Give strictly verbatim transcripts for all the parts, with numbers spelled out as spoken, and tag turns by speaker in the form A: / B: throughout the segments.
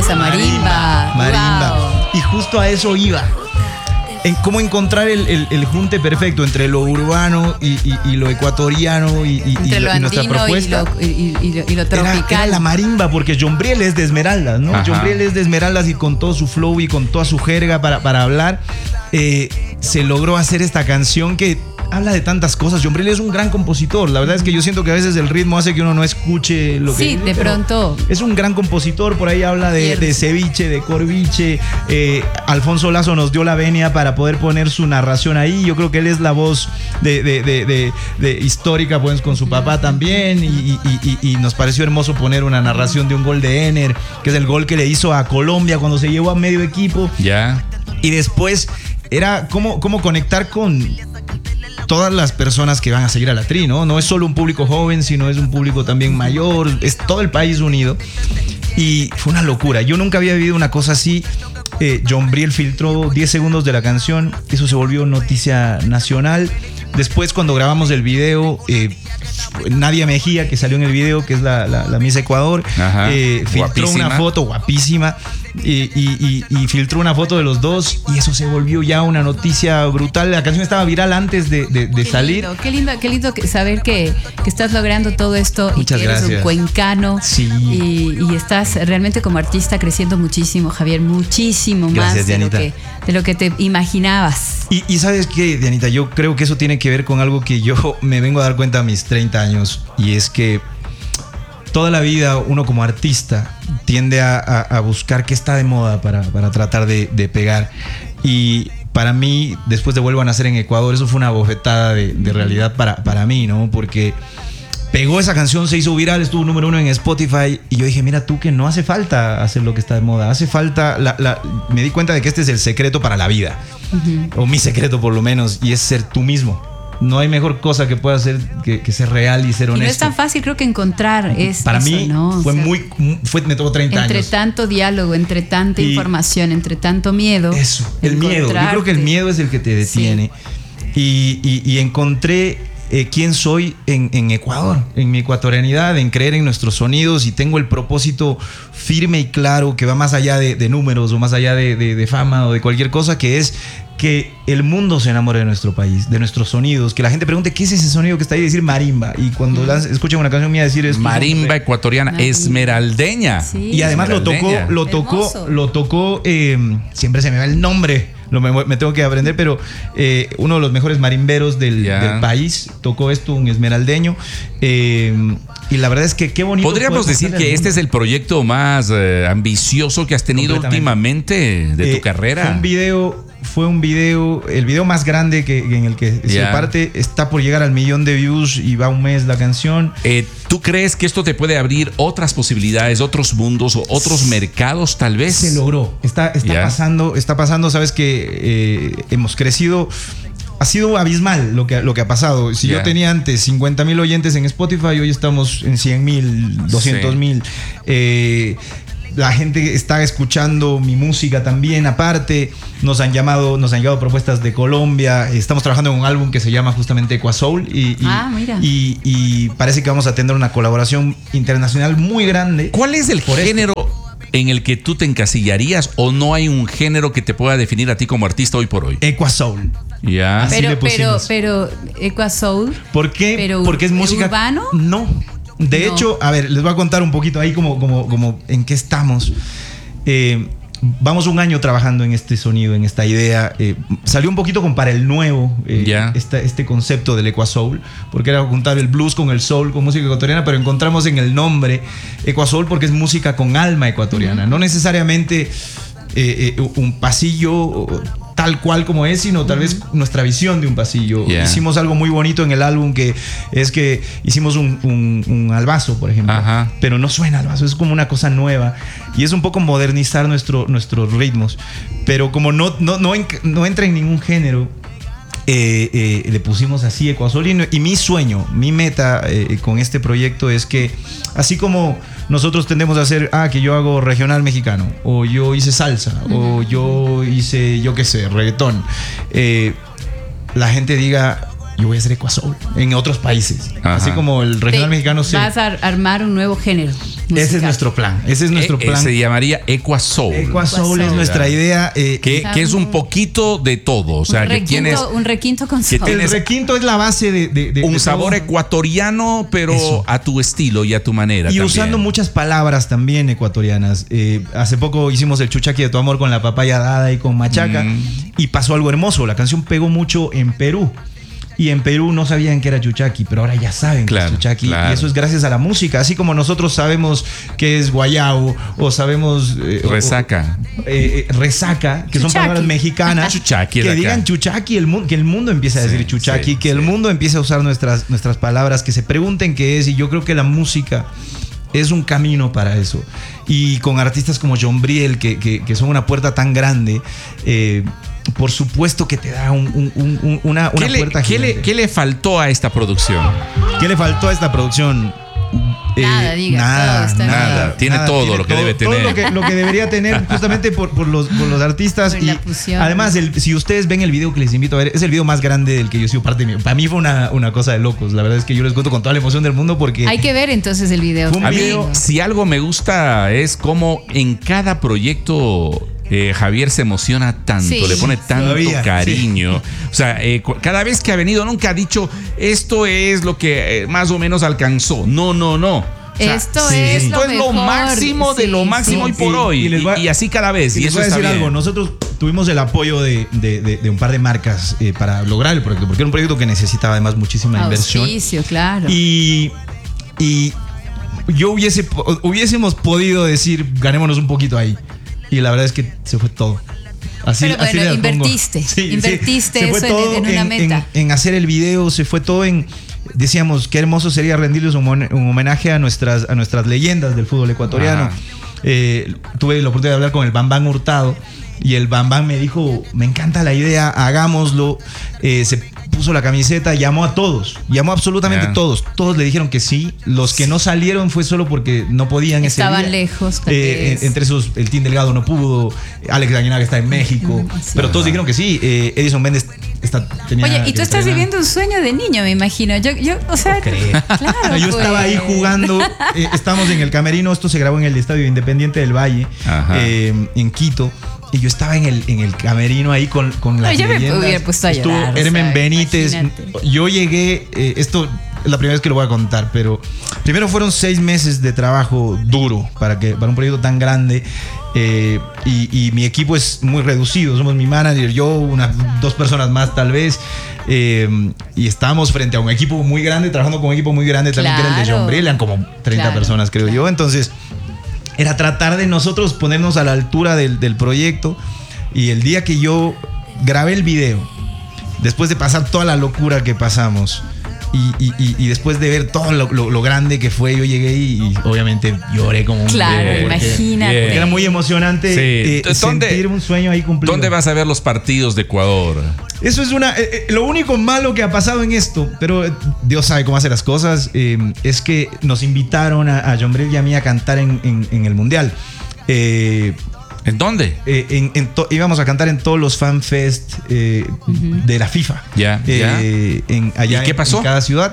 A: esa marimba.
B: Marimba.
A: Wow.
B: Y justo a eso iba. En cómo encontrar el, el, el junte perfecto entre lo urbano y, y, y lo ecuatoriano y, y,
A: Entre
B: y,
A: lo
B: y nuestra
A: andino
B: propuesta.
A: y lo, y, y lo, y lo tropical.
B: Era, era la marimba, porque Jombriel es de Esmeraldas, ¿no? Jombriel es de Esmeraldas y con todo su flow y con toda su jerga para, para hablar, eh, se logró hacer esta canción que habla de tantas cosas. Jombriel es un gran compositor. La verdad es que yo siento que a veces el ritmo hace que uno no escuche lo que
A: Sí,
B: dice,
A: de pronto.
B: Es un gran compositor. Por ahí habla de, de ceviche, de corviche. Eh, Alfonso Lazo nos dio la venia para poder poner su narración ahí. Yo creo que él es la voz de, de, de, de, de histórica, pues, con su papá también. Y, y, y, y nos pareció hermoso poner una narración de un gol de Ener, que es el gol que le hizo a Colombia cuando se llevó a medio equipo.
C: Ya.
B: Y después era cómo, cómo conectar con todas las personas que van a seguir a la Tri, ¿no? No es solo un público joven, sino es un público también mayor, es todo el país unido. Y fue una locura. Yo nunca había vivido una cosa así. Eh, Jombriel filtró diez segundos de la canción, eso se volvió noticia nacional. Después, cuando grabamos el video, eh, Nadia Mejía, que salió en el video, que es la, la, la Miss Ecuador, eh, filtró guapísima. Una foto guapísima y, y, y, y filtró una foto de los dos y eso se volvió ya una noticia brutal. La canción estaba viral antes de, de, de
A: qué
B: salir.
A: Lindo, qué lindo, qué lindo saber que, que estás logrando todo esto.
B: Muchas
A: y que eres
B: gracias.
A: un cuencano.
B: Sí.
A: Y, y estás realmente como artista creciendo muchísimo, Javier, muchísimo
B: Gracias,
A: más de lo, que, de lo que te imaginabas.
B: Y, y ¿sabes qué, Dianita? Yo creo que eso tiene que ver con algo que yo me vengo a dar cuenta a mis treinta años, y es que toda la vida uno como artista tiende a, a, a buscar qué está de moda para, para tratar de, de pegar. Y para mí, después de Vuelvo a Nacer en Ecuador, eso fue una bofetada de, de realidad para, para mí, ¿no? Porque pegó esa canción, se hizo viral, estuvo número uno en Spotify y yo dije, mira tú, que no hace falta hacer lo que está de moda, hace falta, la, la, me di cuenta de que este es el secreto para la vida, uh-huh. o mi secreto por lo menos, y es ser tú mismo. No hay mejor cosa que pueda ser que, que ser real y ser honesto.
A: Y no es tan fácil, creo que encontrar es
B: para
A: eso,
B: mí
A: ¿no?
B: fue
A: o sea,
B: muy, fue, me tomó treinta
A: entre
B: años.
A: Entre tanto diálogo, entre tanta y información, entre tanto miedo.
B: Eso, el miedo. Yo creo que el miedo es el que te detiene. Sí. Y, y, y encontré eh, quién soy en, en Ecuador, en mi ecuatorianidad, en creer en nuestros sonidos, y tengo el propósito firme y claro que va más allá de, de números o más allá de, de, de fama o de cualquier cosa, que es que el mundo se enamore de nuestro país, de nuestros sonidos, que la gente pregunte qué es ese sonido que está ahí, decir marimba, y cuando mm. escuchan una canción mía decir esto,
C: marimba ecuatoriana, marimba. Esmeraldeña.
B: Sí. Y además lo tocó, lo tocó, lo tocó, eh, siempre se me va el nombre, lo me, me tengo que aprender, pero eh, uno de los mejores marimberos del, yeah. del país tocó esto, un esmeraldeño. Eh, y la verdad es que qué bonito.
C: Podríamos decir que este es el proyecto más eh, ambicioso que has tenido últimamente de tu
B: eh,
C: carrera.
B: Fue un video, fue un video, el video más grande que, en el que yeah. se parte, está por llegar al millón de views y va un mes la canción.
C: Eh, ¿Tú crees que esto te puede abrir otras posibilidades, otros mundos o otros mercados tal vez?
B: Se logró, está, está yeah. pasando, está pasando, sabes que eh, hemos crecido. Ha sido abismal lo que, lo que ha pasado. Si yeah. yo tenía antes cincuenta mil oyentes en Spotify, hoy estamos en cien mil, doscientos mil. Sí. Eh, la gente está escuchando mi música también aparte. Nos han llamado, nos han llegado propuestas de Colombia. Estamos trabajando en un álbum que se llama justamente Ecuasoul. Y, y,
A: ah, mira.
B: Y, y parece que vamos a tener una colaboración internacional muy grande.
C: ¿Cuál es el género en el que tú te encasillarías, o no hay un género que te pueda definir a ti como artista hoy por hoy?
B: Ecuasoul.
C: Ya.
A: Así pero, pero, pero, Ecuasoul.
B: ¿Por qué?
A: Pero,
B: Porque es música.
A: ¿Urbano?
B: No. De no. hecho, a ver, les voy a contar un poquito ahí como, como, como en qué estamos. Eh, vamos un año trabajando en este sonido, en esta idea. Eh, salió un poquito con Para el Nuevo, eh, yeah. este, este concepto del Ecuasoul, porque era juntar el blues con el soul, con música ecuatoriana, pero encontramos en el nombre Ecuasoul porque es música con alma ecuatoriana. Uh-huh. No necesariamente eh, eh, un pasillo tal cual como es, sino tal vez nuestra visión de un pasillo. Yeah. Hicimos algo muy bonito en el álbum, que es que hicimos un, un, un albazo, por ejemplo, uh-huh. pero no suena albazo, es como una cosa nueva y es un poco modernizar nuestro, nuestros ritmos, pero como no, no, no, en, no entra en ningún género, eh, eh, le pusimos así Ecuasoul. Y, y mi sueño, mi meta eh, con este proyecto es que, así como nosotros tendemos a hacer, ah, que yo hago regional mexicano, o yo hice salsa, uh-huh. o yo hice, yo qué sé, reggaetón, eh, la gente diga, yo voy a hacer Ecuasoul en otros países.
C: Ajá.
B: Así como el regional
A: Te
B: mexicano. Sí.
A: Vas a armar un nuevo género musical.
B: Ese es nuestro plan. Ese es nuestro
C: Eh,
B: plan.
C: eh, se llamaría Ecuasoul.
B: Ecuasoul es nuestra idea. eh,
C: Que, que es un poquito de todo. O sea,
A: un,
C: que
A: requinto,
C: tienes
A: un requinto con
C: que
A: soul.
B: el
C: tienes
B: requinto es la base de, de- de-
C: un
B: de
C: sabor
B: todo.
C: ecuatoriano, pero
B: Eso.
C: a tu estilo y a tu manera.
B: Y
C: también.
B: usando muchas palabras también ecuatorianas. Eh, hace poco hicimos el chuchaqui de tu amor con la papaya dada y con machaca.
C: Mm.
B: Y pasó algo hermoso. La canción pegó mucho en Perú. Y en Perú no sabían que era chuchaqui, pero ahora ya saben
C: Claro,
B: que es chuchaqui.
C: claro.
B: Y eso es gracias a la música. Así como nosotros sabemos que es guayabo o sabemos... eh, o-
C: Resaca.
B: o- eh, eh, resaca, que son
A: Chuchaqui.
B: palabras mexicanas.
C: Chuchaqui es
B: que
C: acá.
B: digan chuchaqui, el mu- que el mundo empiece a
C: Sí,
B: decir chuchaqui,
C: sí,
B: que el
C: sí.
B: mundo empiece a usar nuestras, nuestras palabras, que se pregunten qué es. Y yo creo que la música es un camino para eso. Y con artistas como John Briel, que, que, que son una puerta tan grande, eh, por supuesto que te da un- un- un- un- una, una
C: ¿Qué, le,
B: puerta
C: qué le-
B: gigante.
C: qué le faltó a esta producción?
B: ¿Qué le faltó a esta producción?
A: Nada, diga,
B: nada,
A: todo está
C: Nada,
A: bien.
C: tiene todo lo que debe
B: todo
C: tener.
B: lo que, lo que debería tener justamente por, por los, por los artistas.
A: Por
B: Y
A: la fusión.
B: además, el- si ustedes ven el video que les invito a ver, es el video más grande del que yo he sido parte de mí. Para mí fue una, una cosa de locos. La verdad es que yo les cuento con toda la emoción del mundo porque...
A: Hay que ver entonces el video.
B: Fue un
C: A mí,
B: video-
C: si algo me gusta es cómo en cada proyecto eh, Javier se emociona tanto,
A: Sí,
C: le pone tanto
B: todavía,
C: cariño. O sea, eh, cu- cada vez que ha venido nunca ha dicho esto es lo que eh, más o menos alcanzó. No, no, no. O sea,
A: Esto
B: sí,
A: es,
C: esto
A: lo,
C: es lo
A: mejor.
C: máximo de
A: Sí,
C: lo máximo
B: sí.
C: hoy por
B: Y-
C: hoy.
B: y
C: Y,
B: les voy a-
C: y así cada vez.
B: Y
C: Y,
B: les
C: eso
B: voy a
C: está
B: decir
C: bien.
B: algo, nosotros tuvimos el apoyo de, de- de- de un par de marcas eh, para lograr el proyecto, porque era un proyecto que necesitaba además muchísima inversión.
A: Auspicio, claro.
B: Y, y yo hubiese, po- hubiésemos podido decir, ganémonos un poquito ahí. Y la verdad es que se fue todo. Así,
A: Pero
B: así
A: bueno,
B: le pongo.
A: invertiste, invertiste
B: se fue
A: eso en-
B: todo
A: en una meta.
B: En, en hacer el video, se fue todo en... Decíamos, qué hermoso sería rendirles un, mon- un homenaje a nuestras, a nuestras leyendas del fútbol ecuatoriano.
C: Ajá.
B: Eh, tuve la oportunidad de hablar con el Bambán Hurtado y el Bambán me dijo, me encanta la idea, hagámoslo. Eh, se puso la camiseta, llamó a todos, llamó absolutamente
C: Ya.
B: todos. Todos le dijeron que sí. Los que no salieron fue solo porque no podían ese
A: Estaban
B: día.
A: lejos, tal
B: Eh,
A: vez.
B: entre esos, el Team Delgado no pudo, Alex Aguinaga está en México,
A: Mm, sí.
B: pero todos dijeron que sí. Eh, Edison Méndez está, tenía
A: Oye, y
B: que
A: tú estás
B: entrenar.
A: viviendo un sueño de niño, me imagino. Yo, yo, o sea,
B: creer.
A: claro.
B: Yo
A: pues.
B: estaba ahí jugando, eh, estábamos en el camerino, esto se grabó en el Estadio Independiente del Valle,
C: Ajá.
B: eh, en Quito. Y yo estaba en el, en el camerino ahí con, con las
A: No, yo me
B: leyendas.
A: hubiera puesto a
B: Estuvo
A: llorar, o
B: Hermen
A: sea,
B: Benítez.
A: imagínate.
B: Yo llegué, eh, esto es la primera vez que lo voy a contar, pero primero fueron seis meses de trabajo duro para, que, para un proyecto tan grande. eh, y, y mi equipo es muy reducido. Somos mi manager, yo, unas dos personas más tal vez. eh, y estábamos frente a un equipo muy grande, trabajando con un equipo muy grande también, que era el de
A: Claro.
B: John Briel. Eran como treinta
A: Claro,
B: personas, creo
A: claro.
B: yo. Entonces, era tratar de nosotros ponernos a la altura del, del proyecto. Y el día que yo grabé el video, después de pasar toda la locura que pasamos y, y- y- y después de ver todo lo, lo- lo grande que fue, yo llegué y, y obviamente lloré como un
A: Claro,
B: bebé, porque
A: imagínate.
C: bien.
B: era muy emocionante
C: Sí.
B: eh,
C: ¿Dónde-
B: sentir un sueño ahí cumplido.
C: ¿Dónde vas a ver los partidos de Ecuador?
B: Eso es una. eh, eh, lo único malo que ha pasado en esto, pero eh, Dios sabe cómo hace las cosas, eh, es que nos invitaron a, a John Briel y a mí a cantar en, en- en el Mundial. Eh,
C: ¿En dónde?
B: eh, en- en to- íbamos a cantar en todos los fanfest eh, de la FIFA.
C: Ya,
B: Eh, en, allá
C: ¿Y qué
B: en-
C: pasó?
B: en cada ciudad.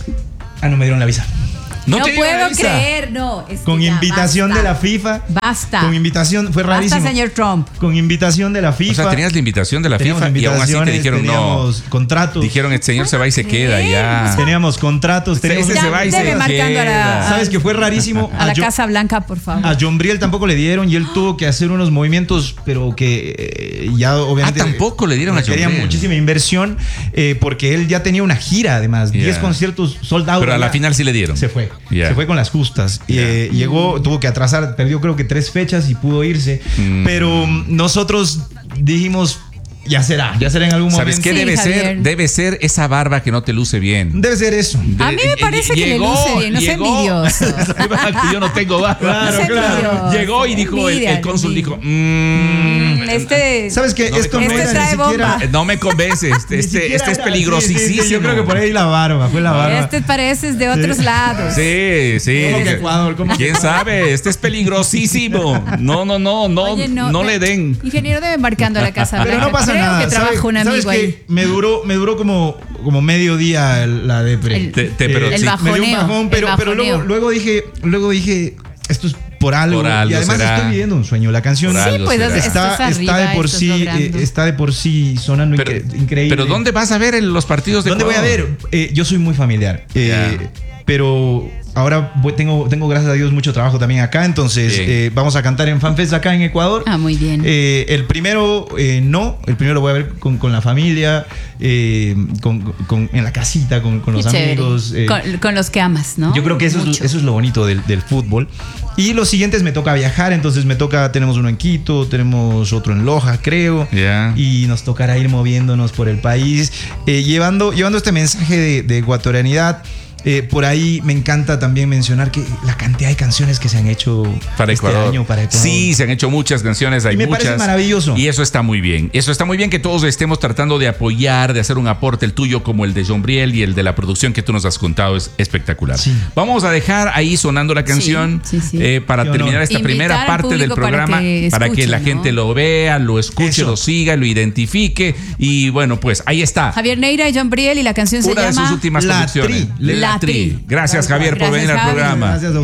B: Ah, no me dieron la visa.
A: No,
C: te dieron la
A: puedo
C: visa.
A: creer, no. es que
B: Con
A: ya,
B: invitación
A: basta.
B: de la FIFA.
A: Basta.
B: Con invitación, fue rarísimo.
A: Basta, señor Trump.
B: Con invitación de la FIFA.
C: O sea, tenías la invitación de la
B: Teníamos
C: FIFA y aún así te
B: invitaciones,
C: dijeron no.
B: teníamos contratos.
C: Dijeron el señor se va y se queda ya.
B: Teníamos contratos. Teníamos
C: Ese
A: Ya,
C: se va y
A: debe
C: se
A: marcando a la-
C: queda.
B: ¿Sabes qué fue rarísimo?
A: A la
B: Jo-
A: Casa Blanca, por favor.
B: A John Briel tampoco le dieron y él tuvo que hacer unos movimientos, pero que eh, ya obviamente.
C: Ah, tampoco le dieron a John
B: requerían
C: Briel.
B: muchísima inversión eh, porque él ya tenía una gira, además.
C: Ya.
B: diez conciertos soldados.
C: Pero a la final sí le dieron.
B: Se fue.
C: Ya.
B: Se fue con las justas.
C: Ya.
B: Eh, llegó, tuvo que atrasar, perdió creo que tres fechas y pudo irse.
C: Mm.
B: Pero mm, nosotros dijimos, ya será, ya será en algún
C: ¿Sabes
B: momento.
C: qué
A: Sí,
C: debe
A: Javier.
C: ser? Debe ser esa barba que no te luce bien.
B: Debe ser eso.
A: A mí me
C: De-
A: parece que le
C: llegó-
A: luce bien, no sea
C: llegó-
A: envidioso.
C: que yo no tengo barba.
B: Claro,
A: Sé
B: claro.
A: envidioso.
C: Llegó y dijo, el,
A: Envidia,
C: el cónsul
A: envidia.
C: dijo, mm,
A: Este.
B: ¿Sabes qué?
C: No me
B: Esto no
C: convence.
B: era
A: Este
B: ni
A: trae
B: siquiera.
A: bomba.
C: no me convence, este,
B: Ni
C: este,
B: siquiera
C: este es
B: era-
C: peligrosísimo.
B: sí, sí, sí, yo creo que por ahí la barba, fue la barba.
A: Este pareces de otros lados.
C: Sí, sí.
B: ¿Cómo que Ecuador? ¿Cómo que
C: ¿Quién sabe? Este es peligrosísimo. No, no, no, no,
A: Oye,
C: no, le den.
A: Ingeniero debe marcando a la Casa
B: Pero
A: Blanca.
B: no pasa
A: creo que trabaja un amigo
B: ¿sabes
A: ahí.
B: qué? Me duró, me duró como, como medio día el- la depre.
A: El-
C: Te- te- pero
A: el
C: sí.
A: bajoneo.
B: Me dio un bajón, pero,
A: el
B: pero luego,
A: bajoneo.
B: luego dije, luego dije, esto es por algo.
C: Por algo
B: y además
C: será.
B: estoy viviendo un sueño. La canción
C: Por
A: Sí,
C: algo
A: pues
C: será.
A: estás
B: está,
A: arriba,
B: está de por
A: estás
B: sí,
A: logrando.
B: eh, está de por sí sonando
C: Pero,
B: incre- increíble.
C: pero ¿dónde vas a ver el- los partidos de
B: ¿Dónde voy a
C: Ecuador?
B: ver? Eh, yo soy muy familiar. eh,
C: Ya.
B: Pero ahora voy- tengo, tengo, gracias a Dios, mucho trabajo también acá. Entonces,
C: Bien.
B: eh, vamos a cantar en FanFest acá en Ecuador.
A: Ah, muy bien.
B: Eh, el primero, eh, no. El primero lo voy a ver con, con la familia, eh, con, con- en la casita, con, con
A: Qué
B: los
A: chévere.
B: amigos. eh.
A: con, con los que amas, ¿no?
B: Yo creo que eso es,
A: Mucho.
B: eso es lo bonito del, del fútbol. Y los siguientes me toca viajar, entonces me toca, tenemos uno en Quito, tenemos otro en Loja, creo.
C: Ya.
B: Y nos tocará ir moviéndonos por el país, eh, llevando, llevando este mensaje de, de ecuatorianidad. Eh, por ahí me encanta también mencionar que la cantidad de canciones que se han hecho
C: Para
B: este
C: Ecuador.
B: año para Ecuador.
C: Sí, se han hecho muchas canciones, hay
B: Y me
C: muchas.
B: parece maravilloso.
C: Y eso está muy bien. Eso está muy bien que todos estemos tratando de apoyar, de hacer un aporte, el tuyo como el de John Briel y el de la producción que tú nos has contado es espectacular.
B: Sí.
C: Vamos a dejar ahí sonando la canción
A: Sí, sí, sí.
C: eh, para
B: Qué honor.
C: terminar esta
A: Invitar
C: primera
A: al
C: parte del
A: público para
C: programa
A: que
C: para que,
A: escuchen,
C: la
A: ¿no?
C: gente lo vea, lo escuche,
B: Eso.
C: lo siga, lo identifique y bueno, pues ahí está.
A: Javier Neira y John Briel y la canción se
C: Una de
A: llama
C: sus últimas
B: La
C: producciones.
B: Tri.
C: La
A: La
C: Tri.
A: Tri.
C: Gracias, Javier, por
A: Gracias,
C: venir al
A: Javi.
C: programa.
B: Gracias a